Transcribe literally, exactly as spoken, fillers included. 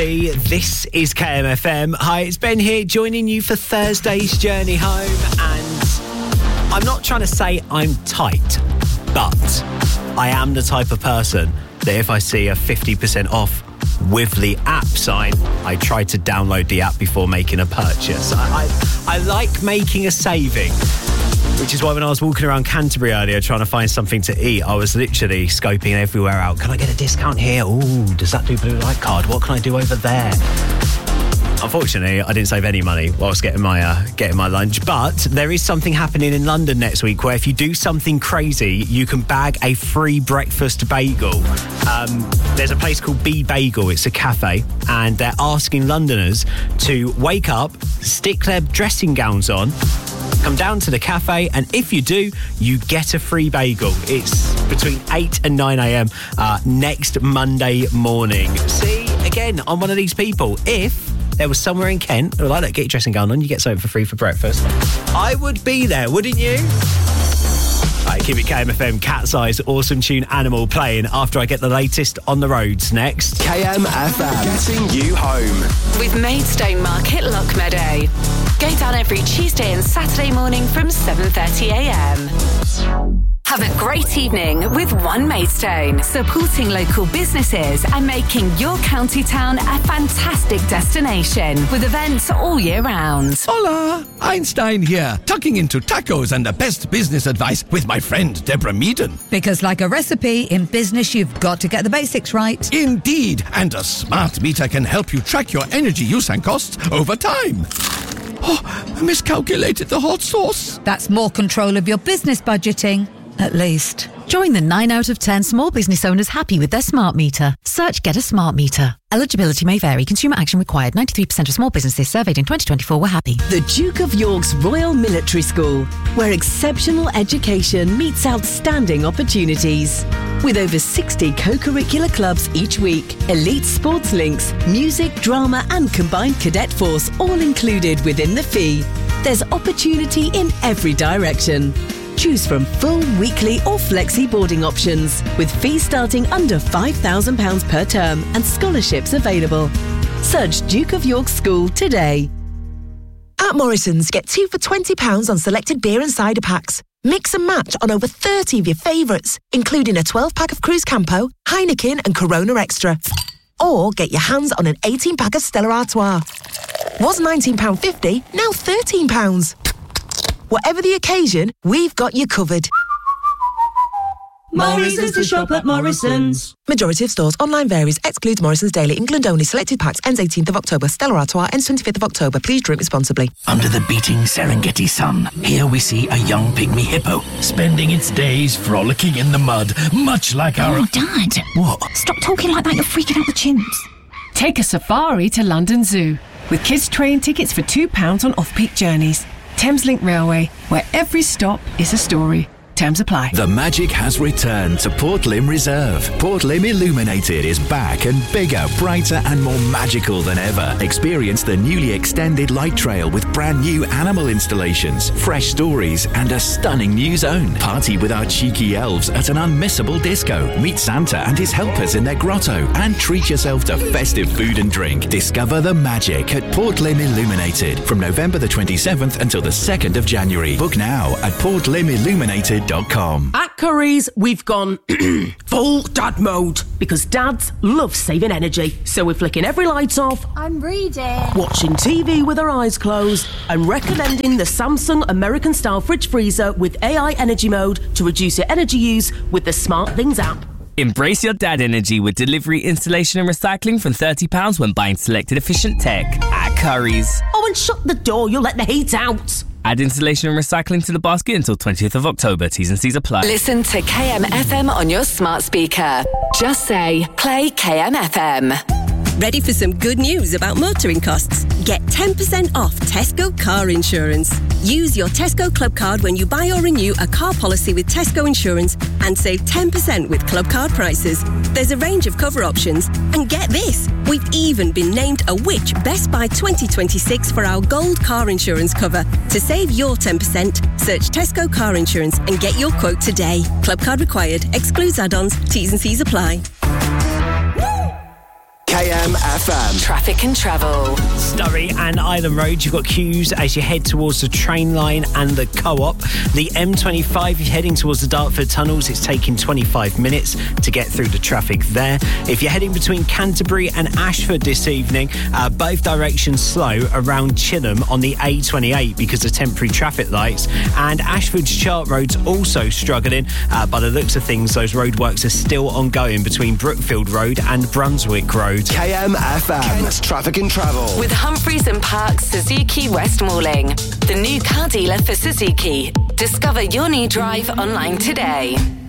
This is K M F M. Hi, it's Ben here, joining you for Thursday's journey home. And I'm not trying to say I'm tight, but I am the type of person that if I see a fifty percent off with the app sign, I try to download the app before making a purchase. I, I, I like making a saving, which is why when I was walking around Canterbury earlier trying to find something to eat, I was literally scoping everywhere out. Can I get a discount here? Ooh, does that do Blue Light Card? What can I do over there? Unfortunately, I didn't save any money whilst getting my uh, getting my lunch. But there is something happening in London next week where if you do something crazy, you can bag a free breakfast bagel. Um, there's a place called B Bagel. It's a cafe, and they're asking Londoners to wake up, stick their dressing gowns on, come down to the cafe, and if you do, you get a free bagel. It's between eight and nine a.m. Uh, next Monday morning. See, again, I'm one of these people. If there was somewhere in Kent who were like that, get your dressing gown on, you get something for free for breakfast, I would be there, wouldn't you? Right, keep it K M F M, Cat's Eyes, awesome tune Animal playing after I get the latest on the roads next. K M F M, getting you home. With Maidstone Market Lockmeadow. Go down every Tuesday and Saturday morning from seven thirty a.m. Have a great evening with One Maidstone, supporting local businesses and making your county town a fantastic destination with events all year round. Hola, Einstein here, tucking into tacos and the best business advice with my friend Deborah Meaden. Because like a recipe, in business you've got to get the basics right. Indeed, and a smart meter can help you track your energy use and costs over time. Oh, I miscalculated the hot sauce. That's more control of your business budgeting. At least. Join the nine out of ten small business owners happy with their smart meter. Search Get a Smart Meter. Eligibility may vary. Consumer action required. ninety-three percent of small businesses surveyed in twenty twenty-four were happy. The Duke of York's Royal Military School, where exceptional education meets outstanding opportunities. With over sixty co-curricular clubs each week, elite sports links, music, drama and combined cadet force all included within the fee. There's opportunity in every direction. Choose from full, weekly or flexi boarding options with fees starting under five thousand pounds per term and scholarships available. Search Duke of York School today. At Morrison's, get two for twenty pounds on selected beer and cider packs. Mix and match on over thirty of your favourites, including a twelve pack of Cruz Campo, Heineken and Corona Extra. Or get your hands on an eighteen pack of Stella Artois. Was nineteen pounds fifty, now thirteen pounds. Whatever the occasion, we've got you covered. Morrison's to shop at Morrison's. Majority of stores. Online varies. Excludes Morrison's Daily. England only. Selected packs. Ends eighteenth of October. Stella Artois ends twenty-fifth of October. Please drink responsibly. Under the beating Serengeti sun, here we see a young pygmy hippo spending its days frolicking in the mud, much like our... Oh, Dad. What? Stop talking like that. You're freaking out the chimps. Take a safari to London Zoo with kids' train tickets for two pounds on off-peak journeys. Thameslink Railway, where every stop is a story. Terms apply. The magic has returned to Port Lim Reserve. Port Lim Illuminated is back and bigger, brighter and more magical than ever. Experience the newly extended light trail with brand new animal installations, fresh stories and a stunning new zone. Party with our cheeky elves at an unmissable disco. Meet Santa and his helpers in their grotto and treat yourself to festive food and drink. Discover the magic at Port Lim Illuminated from November the twenty-seventh until the second of January. Book now at port lim illuminated dot com. At Curry's, we've gone full dad mode because dads love saving energy. So we're flicking every light off. I'm reading. Watching T V with our eyes closed and recommending the Samsung American Style Fridge Freezer with A I Energy Mode to reduce your energy use with the Smart Things app. Embrace your dad energy with delivery, installation and recycling from thirty pounds when buying selected efficient tech at Curry's. Oh, and shut the door, you'll let the heat out. Add installation and recycling to the basket until twentieth of October. T's and C's apply. Listen to K M F M on your smart speaker. Just say, play K M F M. Ready for some good news about motoring costs? Get ten percent off Tesco car insurance. Use your Tesco Club card when you buy or renew a car policy with Tesco Insurance and save ten percent with Club card prices. There's a range of cover options. And get this, we've even been named a Which Best Buy twenty twenty-six for our gold car insurance cover. To save your ten percent, search Tesco car insurance and get your quote today. Club card required. Excludes add-ons. T's and C's apply. K K M F M. Traffic and travel. Surrey and Island Road, you've got queues as you head towards the train line and the Co-op. The M twenty-five, if you're heading towards the Dartford tunnels, it's taking twenty-five minutes to get through the traffic there. If you're heading between Canterbury and Ashford this evening, uh, both directions slow around Chilham on the A twenty-eight because of temporary traffic lights. And Ashford's Chart Road's also struggling. Uh, by the looks of things, those roadworks are still ongoing between Brookfield Road and Brunswick Road. K M F M. Kent's Traffic and Travel. With Humphreys and Parks Suzuki West Malling, the new car dealer for Suzuki. Discover your new drive online today.